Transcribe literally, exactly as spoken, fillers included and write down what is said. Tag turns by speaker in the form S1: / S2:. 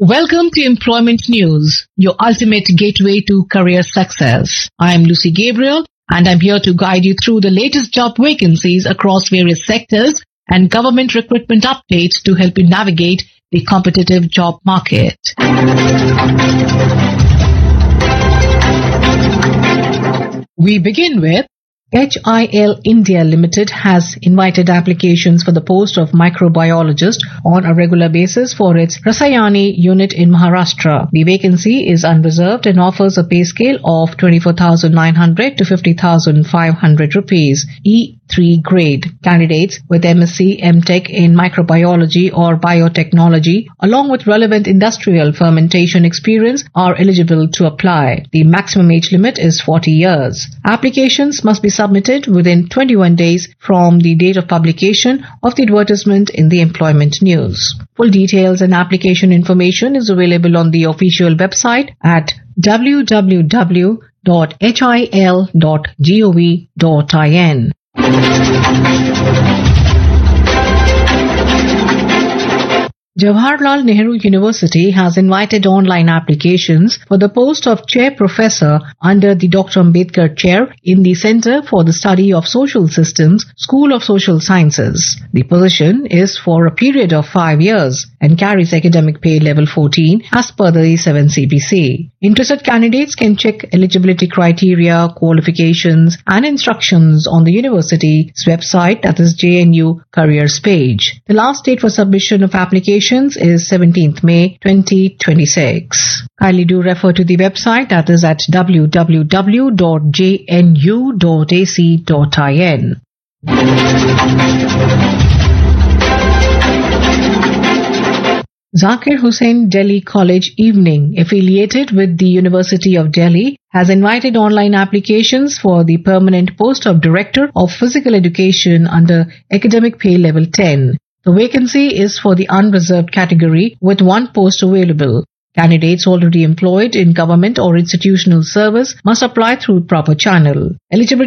S1: Welcome to Employment News, your ultimate gateway to career success. I am Lucy Gabriel and I'm here to guide you through the latest job vacancies across various sectors and government recruitment updates to help you navigate the competitive job market. We begin with H I L India Limited has invited applications for the post of microbiologist on a regular basis for its Rasayani unit in Maharashtra. The vacancy is unreserved and offers a pay scale of twenty-four thousand nine hundred to fifty thousand five hundred rupees, E three grade. Candidates with M S c M Tech in microbiology or biotechnology along with relevant industrial fermentation experience are eligible to apply. The maximum age limit is forty years. Applications must be submitted within twenty-one days from the date of publication of the advertisement in the Employment News. Full details and application information is available on the official website at w w w dot h i l dot gov dot in. Jawaharlal Nehru University has invited online applications for the post of Chair Professor under the Doctor Ambedkar Chair in the Center for the Study of Social Systems, School of Social Sciences. The position is for a period of five years and carries academic pay level fourteen as per the seven C B C. Interested candidates can check eligibility criteria, qualifications and instructions on the university's website, that is J N U Careers page. The last date for submission of applications is seventeenth May twenty twenty-six. Kindly do refer to the website, that is at w w w dot j n u dot a c dot in. Zakir Hussain Delhi College Evening, affiliated with the University of Delhi, has invited online applications for the permanent post of Director of Physical Education under Academic Pay Level ten. The vacancy is for the unreserved category with one post available. Candidates already employed in government or institutional service must apply through proper channel. Eligibility